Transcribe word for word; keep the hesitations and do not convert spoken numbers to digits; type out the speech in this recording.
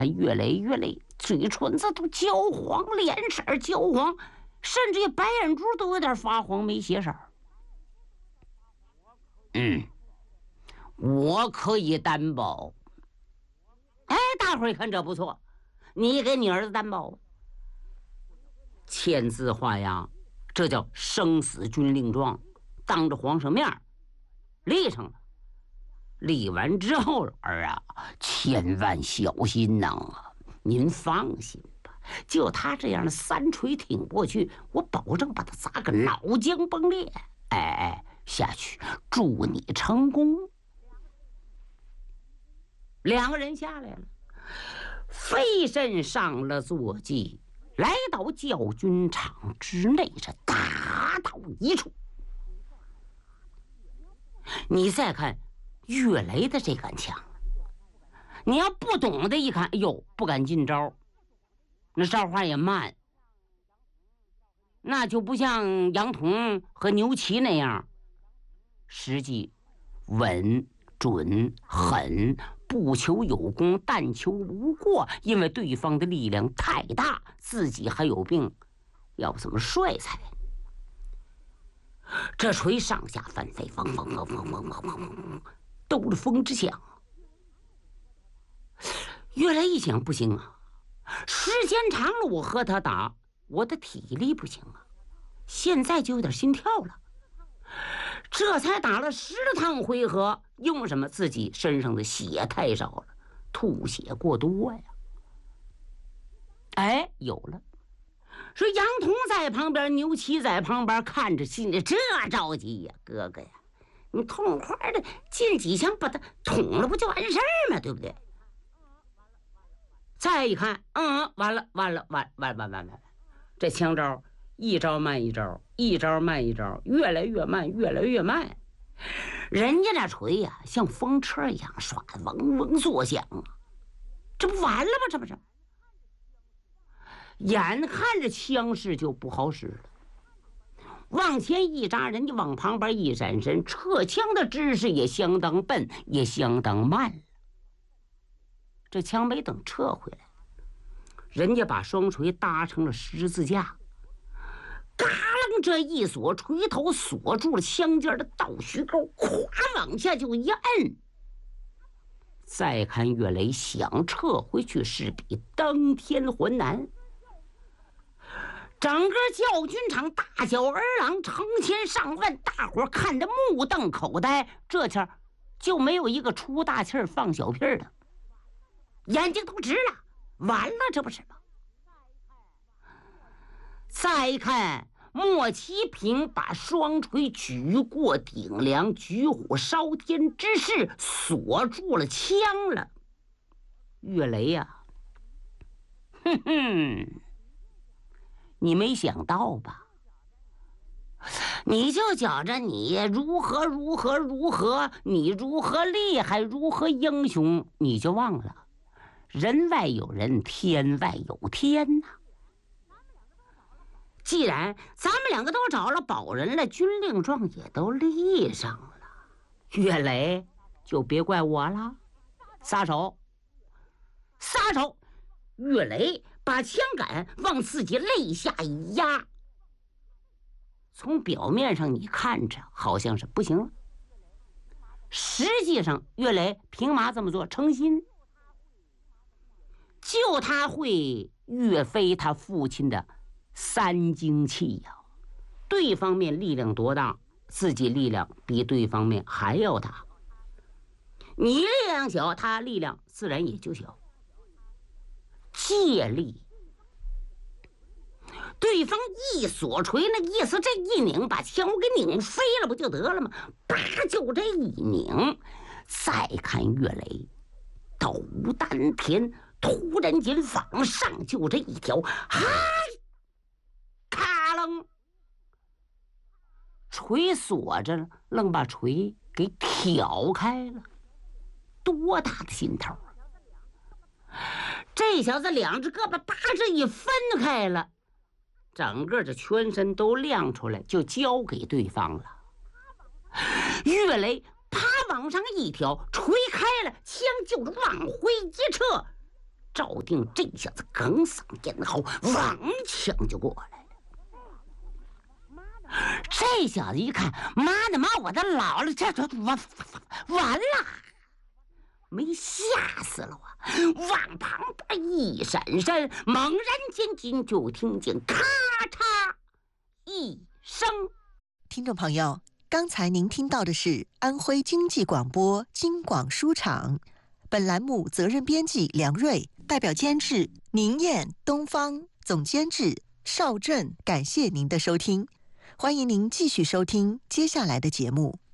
越来越累，嘴唇子都焦黄，脸色焦黄，甚至于白眼珠都有点发黄，没血色。嗯，我可以担保。哎，大伙儿一看这不错，你给你儿子担保。签字画押，这叫生死军令状，当着皇上面立上了。立完之后，儿啊，千万小心呐！您放心吧，就他这样的三锤挺过去，我保证把他砸个脑浆崩裂。哎哎，下去，祝你成功。两个人下来了，飞身上了坐骑，来到教军场之内，这大刀一处。你再看岳雷的这杆枪，你要不懂的一看，哎呦，不敢进招，那招花也慢，那就不像杨统和牛骑那样，实际稳准狠，不求有功，但求无过。因为对方的力量太大，自己还有病，要不怎么帅才？这锤上下翻飞，嗡嗡嗡嗡嗡嗡嗡，兜着风之响。越来一想，不行啊，时间长了，我和他打，我的体力不行啊，现在就有点心跳了。这才打了十趟回合，因为什么？自己身上的血太少了，吐血过多呀。哎，有了。说杨彤在旁边，牛七在旁边看着，心里这着急呀，哥哥呀，你痛快的进几枪把他捅了，不就完事儿吗？对不对？再一看，嗯，完了，完了，完完完完完了，这枪招一招慢一招，一招慢一招，越来越慢，越来越慢。人家那锤呀，像风车一样刷，嗡嗡作响啊，这不完了吗？这不是？眼看着枪势就不好使了，往前一扎，人家往旁边一闪身，撤枪的姿势也相当笨，也相当慢了。这枪没等撤回来，人家把双锤搭成了十字架，嘎楞这一锁，锤头锁住了枪尖的倒须钩，咵往下就一摁。再看岳雷想撤回去，是比登天还难。整个教军场大小儿郎成千上万，大伙看得目瞪口呆，这前就没有一个出大气儿放小屁儿的，眼睛都直了，完了，这不是吗？再看莫其平把双锤举过顶梁，举火烧天之势锁住了枪了。岳雷呀、啊，哼哼。你没想到吧？你就觉着你如何如何如何，你如何厉害，如何英雄，你就忘了人外有人，天外有天呐、啊。既然咱们两个都找了保人了，军令状也都立上了，岳雷就别怪我了，撒手，撒手！岳雷把枪杆往自己肋下一压，从表面上你看着好像是不行了，实际上岳雷凭嘛这么做？诚心。就他会岳飞他父亲的三精气呀、啊，对方面力量多大，自己力量比对方面还要大。你力量小，他力量自然也就小。借力，对方一锁锤，那意思这一拧，把枪给拧飞了，不就得了吗？叭，就这一拧。再看岳雷，斗丹田，突然间往上就这一条，嗨，咔楞，锤锁着了，愣把锤给挑开了，多大的劲头！这小子两只胳膊叭这一分开了，整个这全身都亮出来，就交给对方了。岳雷啪往上一挑，锤开了，枪就是往回一撤， 赵定这下子哽嗓咽嚎，王枪就过来了。这小子一看，妈的妈，我的老了，这这完完了，没吓死了我！往旁边一闪身，猛然间进，就听见咔嚓一声。 听众朋友，刚才您听到的是安徽经济广播京广书场，本栏目责任编辑梁瑞，代表监制宁燕、东方，总监制邵振。感谢您的收听，欢迎您继续收听接下来的节目。